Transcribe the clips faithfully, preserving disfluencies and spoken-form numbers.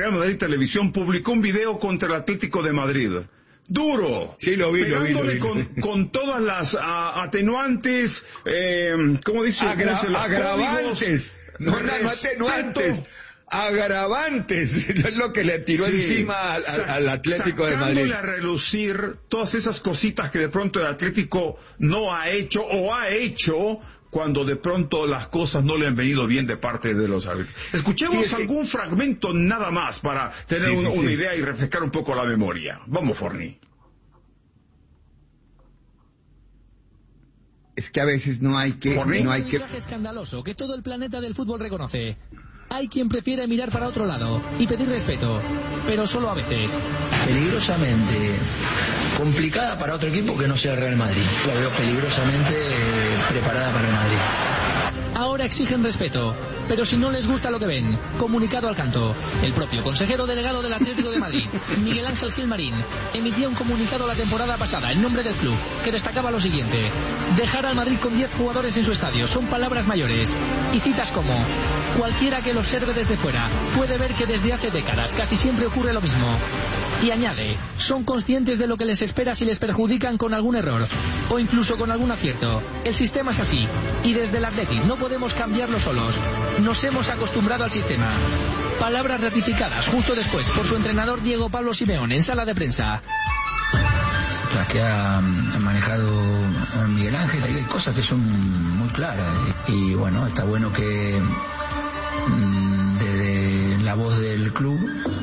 Real Madrid Televisión publicó un video contra el Atlético de Madrid. Duro, sí, lo vi, pegándole lo vi, lo vi. Con, con todas las a, atenuantes, eh, ¿cómo dice? Agra ¿Cómo se los agravantes, no, no, no atenuantes, agravantes, es lo que le tiró sí, encima al, al, al Atlético de Madrid. Sacándole a relucir todas esas cositas que de pronto el Atlético no ha hecho o ha hecho cuando de pronto las cosas no le han venido bien de parte de los árbitros. Escuchemos sí, algún que... fragmento nada más para tener sí, un, sí, una sí. idea y refrescar un poco la memoria. Vamos, Forni. Es que a veces no hay que... Forni. No hay que... Un mensaje escandaloso que todo el planeta del fútbol reconoce. Hay quien prefiere mirar para otro lado y pedir respeto, pero solo a veces. Peligrosamente complicada para otro equipo que no sea el Real Madrid. La veo peligrosamente eh, preparada para el Madrid. Ahora exigen respeto, pero si no les gusta lo que ven, comunicado al canto. El propio consejero delegado del Atlético de Madrid, Miguel Ángel Gilmarín, emitía un comunicado la temporada pasada en nombre del club, que destacaba lo siguiente: dejar al Madrid con diez jugadores en su estadio son palabras mayores. Y citas como: cualquiera que lo observe desde fuera puede ver que desde hace décadas casi siempre ocurre lo mismo. Y añade: son conscientes de lo que les espera si les perjudican con algún error o incluso con algún acierto. El sistema es así y desde el Athletic no podemos cambiarlo solos. Nos hemos acostumbrado al sistema. Palabras ratificadas justo después por su entrenador Diego Pablo Simeone en sala de prensa. Las que ha manejado Miguel Ángel, hay cosas que son muy claras y bueno, está bueno que desde la voz del club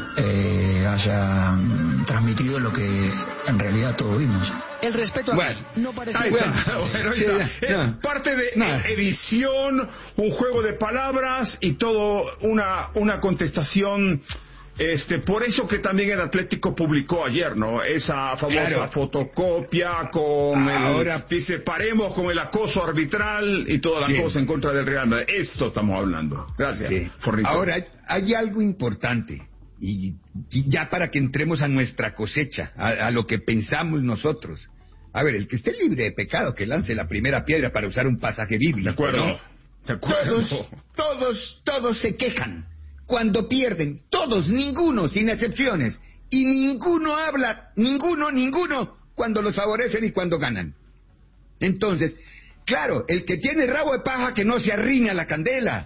eh, haya transmitido lo que en realidad todos vimos. El respeto a bueno, no parece ahí está, bueno, ahí está. Sí, no. Parte de no. edición, un juego de palabras y todo una una contestación. Este, por eso que también el Atlético publicó ayer, ¿no? Esa famosa claro. fotocopia con ahora el, dice, paremos con el acoso arbitral y toda la sí. cosa en contra del Real Madrid. Esto estamos hablando. Gracias. Sí. Ahora, hay, hay algo importante, y, y ya para que entremos a nuestra cosecha, a, a lo que pensamos nosotros. A ver, el que esté libre de pecado, que lance la primera piedra para usar un pasaje bíblico. De acuerdo. ¿No? De acuerdo. Todos, todos, todos se quejan cuando pierden, todos, ninguno, sin excepciones, y ninguno habla, ninguno, ninguno, cuando los favorecen y cuando ganan. Entonces, claro, el que tiene rabo de paja que no se arrime a la candela.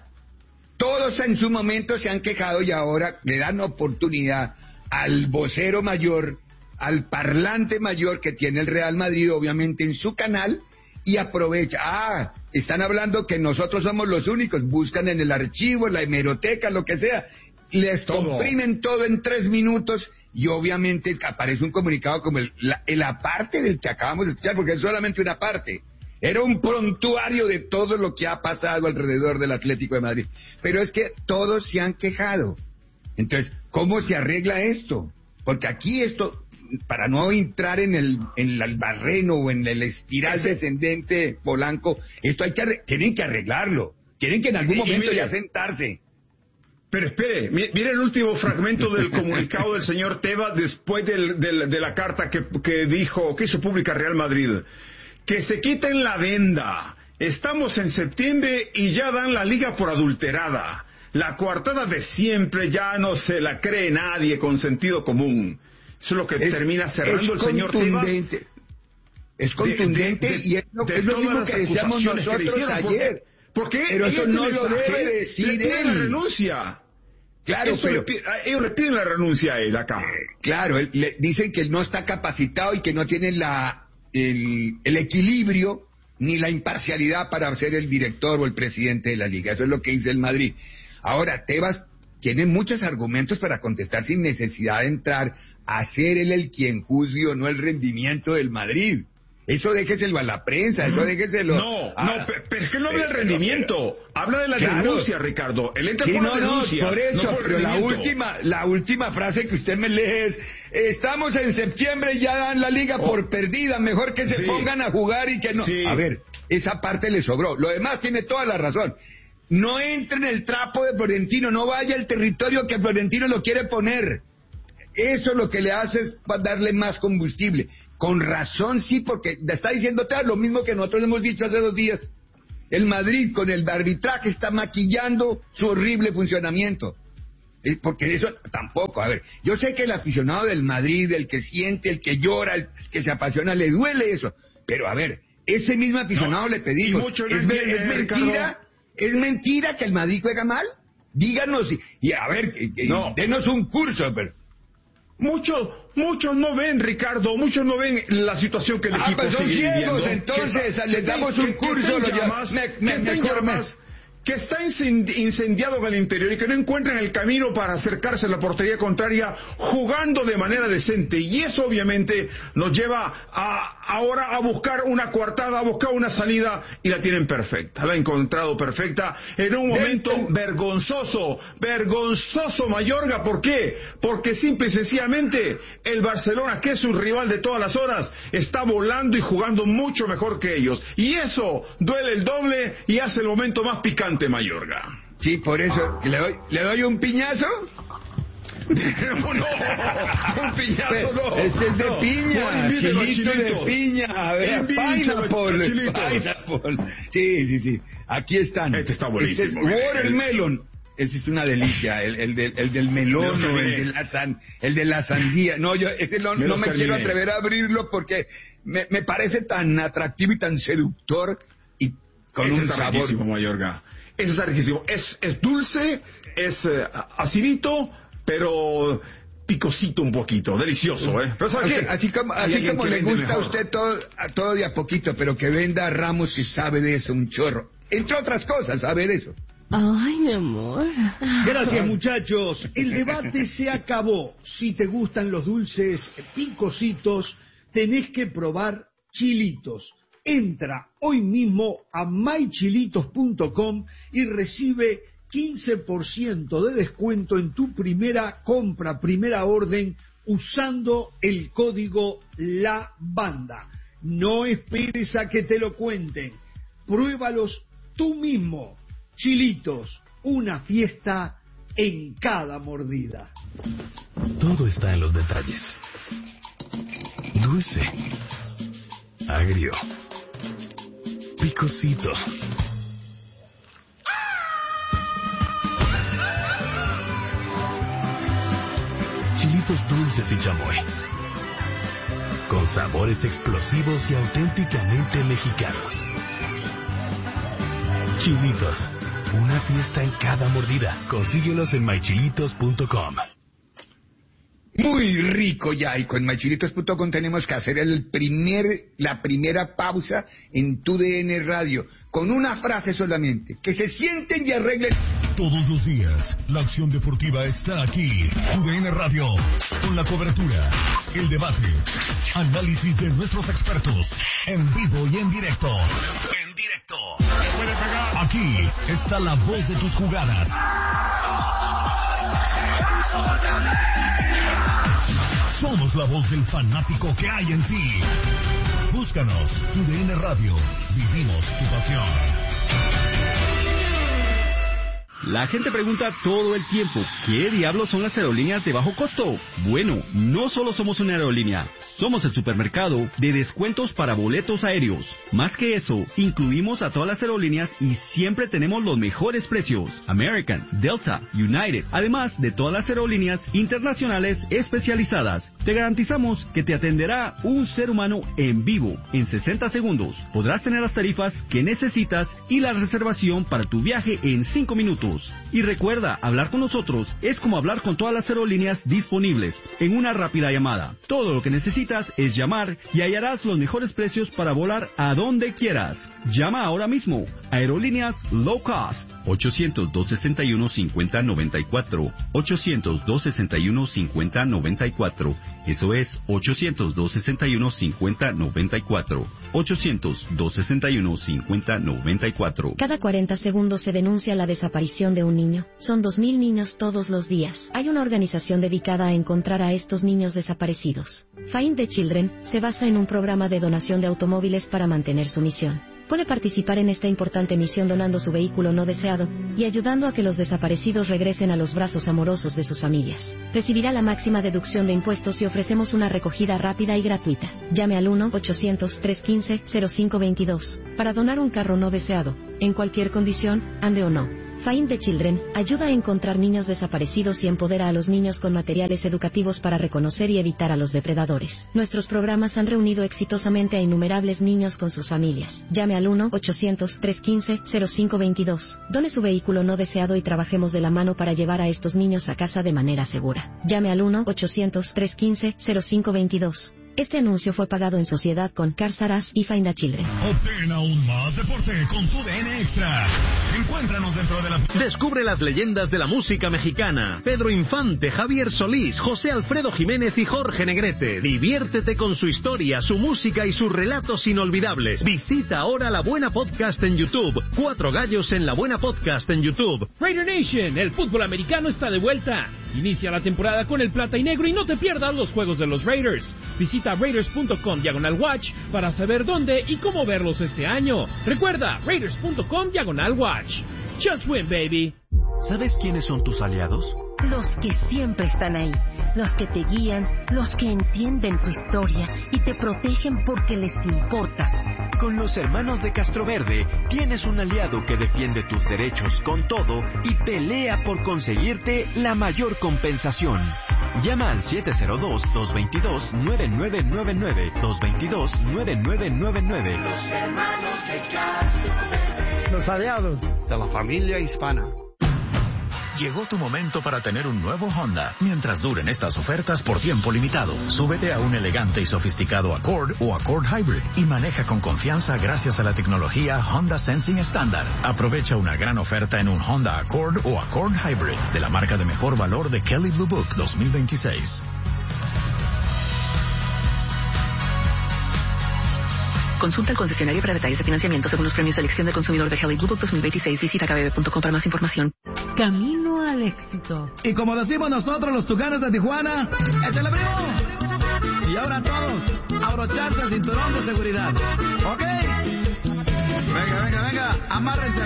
Todos en su momento se han quejado y ahora le dan oportunidad al vocero mayor, al parlante mayor que tiene el Real Madrid, obviamente en su canal, y aprovecha. Ah, están hablando que nosotros somos los únicos, buscan en el archivo, en la hemeroteca, lo que sea, les todo. comprimen todo en tres minutos y obviamente aparece un comunicado como el, la, la parte del que acabamos de escuchar, porque es solamente una parte. Era un prontuario de todo lo que ha pasado alrededor del Atlético de Madrid. Pero es que todos se han quejado. Entonces, ¿cómo se arregla esto? Porque aquí esto, para no entrar en el en el barreno o en el espiral descendente Polanco, esto hay que arre- tienen que arreglarlo. Tienen que en algún momento ya sentarse. Pero espere, mire el último fragmento del comunicado del señor Tebas después del, del, de la carta que, que dijo, que hizo pública Real Madrid. Que se quiten la venda. Estamos en septiembre y ya dan la liga por adulterada. La coartada de siempre ya no se la cree nadie con sentido común. Eso es lo que es, termina cerrando el señor Tebas. Es contundente de, de, de, y es lo, es lo mismo que decíamos nosotros que ayer. ¿Por qué? Pero eso no lo debe decir él. La renuncia. Claro, Esto pero... le, ellos le piden la renuncia a él acá. Claro, él, le dicen que él no está capacitado y que no tiene la... El, el equilibrio ni la imparcialidad para ser el director o el presidente de la liga. Eso es lo que dice el Madrid. Ahora, Tebas tiene muchos argumentos para contestar sin necesidad de entrar a ser él el quien juzgue o no el rendimiento del Madrid. Eso déjeselo a la prensa, eso déjeselo... No, a... no, pero es que no habla del rendimiento, habla de la claro. denuncia, Ricardo. Él entra sí, por no, la denuncia, no, por eso, no por pero la última, la última frase que usted me lee es, estamos en septiembre y ya dan la liga oh. por perdida, mejor que se sí. pongan a jugar y que no... Sí. A ver, esa parte le sobró, lo demás tiene toda la razón. No entre en el trapo de Florentino, no vaya al territorio que Florentino lo quiere poner. Eso lo que le hace es darle más combustible. Con razón, sí, porque está diciendo lo mismo que nosotros hemos dicho hace dos días. El Madrid con el arbitraje está maquillando su horrible funcionamiento. Es porque eso tampoco, a ver, yo sé que el aficionado del Madrid, el que siente, el que llora, el que se apasiona, le duele eso, pero a ver, ese mismo aficionado no, le pedimos, no ¿es, entiende, es mentira? Ricardo. ¿Es mentira que el Madrid juega mal? Díganos, y, y a ver, que, que, no. denos un curso, pero... Muchos, muchos no ven, Ricardo, muchos no ven la situación que el ah, equipo pues son sigue ciegos, viviendo. entonces que, les damos que, un curso, que, que lo más, me, me, me, mejor más, que está incendiado en el interior y que no encuentran el camino para acercarse a la portería contraria jugando de manera decente. Y eso obviamente nos lleva a, ahora a buscar una coartada, a buscar una salida, y la tienen perfecta. La han encontrado perfecta en un momento Del... vergonzoso, vergonzoso Mayorga. ¿Por qué? Porque simple y sencillamente el Barcelona, que es un rival de todas las horas, está volando y jugando mucho mejor que ellos. Y eso duele el doble y hace el momento más picante, Mayorga. Sí, por eso, ¿le doy, ¿le doy un piñazo? no, no, un piñazo no. Este es de no, piña, no, chilito de piña, a ver, pineapple, pineapple. Sí, sí, sí, aquí están. Este está buenísimo. Este es watermelon. Ese es una delicia, el, el, del, el del melón, o el, de la san, el de la sandía. No, yo ese no me, no me quiero atrever a abrirlo porque me, me parece tan atractivo y tan seductor y con este un está sabor. Riquísimo, Mayorga. Ese está riquísimo. Es, es dulce, es uh, acidito, pero picosito un poquito, delicioso, ¿eh? Pero ¿sabe qué? Así como, así como le gusta mejor. a usted todo, a todo de a poquito, pero que venda a Ramos que sabe de eso, un chorro. Entre otras cosas, sabe de eso. Ay, mi amor. Gracias, muchachos. El debate se acabó. Si te gustan los dulces picositos, tenés que probar Chilitos. Entra hoy mismo a my chilitos punto com y recibe quince por ciento de descuento en tu primera compra, primera orden, usando el código La Banda. No esperes a que te lo cuenten. Pruébalos tú mismo. Chilitos, una fiesta en cada mordida. Todo está en los detalles. Dulce, agrio, picosito. Chilitos dulces y chamoy, con sabores explosivos y auténticamente mexicanos. Chilitos, una fiesta en cada mordida. Consíguelos en my chilitos punto com. Muy rico ya, y con my chilitos punto com tenemos que hacer el primer, la primera pausa en tu D N Radio, con una frase solamente, que se sienten y arreglen. Todos los días, la acción deportiva está aquí. Tu D N Radio, con la cobertura, el debate, análisis de nuestros expertos, en vivo y en directo. En directo. Aquí está la voz de tus jugadas. Somos la voz del fanático que hay en ti. Búscanos, Tu D N Radio. Vivimos tu pasión. La gente pregunta todo el tiempo, ¿qué diablos son las aerolíneas de bajo costo? Bueno, no solo somos una aerolínea, somos el supermercado de descuentos para boletos aéreos. Más que eso, incluimos a todas las aerolíneas y siempre tenemos los mejores precios. American, Delta, United, además de todas las aerolíneas internacionales especializadas. Te garantizamos que te atenderá un ser humano en vivo en sesenta segundos. Podrás tener las tarifas que necesitas y la reservación para tu viaje en cinco minutos. Y recuerda, hablar con nosotros es como hablar con todas las aerolíneas disponibles en una rápida llamada. Todo lo que necesitas es llamar y hallarás los mejores precios para volar a donde quieras. Llama ahora mismo a Aerolíneas Low Cost ochocientos, dos sesenta y uno, cincuenta noventa y cuatro, ochocientos, dos sesenta y uno, cincuenta noventa y cuatro. Eso es ochocientos, dos sesenta y uno, cincuenta noventa y cuatro, ochocientos, dos sesenta y uno, cincuenta noventa y cuatro. Cada cuarenta segundos se denuncia la desaparición de un niño. Son dos mil niños todos los días. Hay una organización dedicada a encontrar a estos niños desaparecidos. Find the Children se basa en un programa de donación de automóviles para mantener su misión. Puede participar en esta importante misión donando su vehículo no deseado y ayudando a que los desaparecidos regresen a los brazos amorosos de sus familias. Recibirá la máxima deducción de impuestos y ofrecemos una recogida rápida y gratuita. Llame al uno ochocientos, trescientos quince, cero cinco veintidós para donar un carro no deseado, en cualquier condición, ande o no. Find the Children ayuda a encontrar niños desaparecidos y empodera a los niños con materiales educativos para reconocer y evitar a los depredadores. Nuestros programas han reunido exitosamente a innumerables niños con sus familias. Llame al uno ochocientos, trescientos quince, cero cinco veintidós. Done su vehículo no deseado y trabajemos de la mano para llevar a estos niños a casa de manera segura. Llame al uno ochocientos, trescientos quince, cero cinco veintidós. Este anuncio fue pagado en sociedad con Cars R Us y Find the Children. Obtén aún más deporte con tu D N Extra. Encuéntranos dentro de la... Descubre las leyendas de la música mexicana. Pedro Infante, Javier Solís, José Alfredo Jiménez y Jorge Negrete. Diviértete con su historia, su música y sus relatos inolvidables. Visita ahora La Buena Podcast en YouTube. Cuatro gallos en La Buena Podcast en YouTube. Raider Nation, el fútbol americano está de vuelta. Inicia la temporada con el plata y negro y no te pierdas los juegos de los Raiders. Visita Raiders punto com diagonal watch para saber dónde y cómo verlos este año. Recuerda, Raiders punto com diagonal watch. Just win, baby. ¿Sabes quiénes son tus aliados? Los que siempre están ahí, los que te guían, los que entienden tu historia y te protegen porque les importas. Con los hermanos de Castroverde tienes un aliado que defiende tus derechos con todo y pelea por conseguirte la mayor compensación. Llama al siete cero dos, dos dos dos, nueve nueve nueve nueve, dos dos dos, nueve nueve nueve nueve. Los hermanos de Castroverde. Los aliados de la familia hispana. Llegó tu momento para tener un nuevo Honda, mientras duren estas ofertas por tiempo limitado. Súbete a un elegante y sofisticado Accord o Accord Hybrid y maneja con confianza gracias a la tecnología Honda Sensing Standard. Aprovecha una gran oferta en un Honda Accord o Accord Hybrid de la marca de mejor valor de Kelley Blue Book dos mil veintiséis. Consulta el concesionario para detalles de financiamiento según los premios de selección del consumidor de Kelley Blue Book dos mil veintiséis. Visita k b b punto com para más información. Camino al éxito. Y como decimos nosotros los tucanos de Tijuana, ¡échale, primo! Y ahora todos, abrocharse el cinturón de seguridad. ¿Ok? Venga, venga, venga, amárrense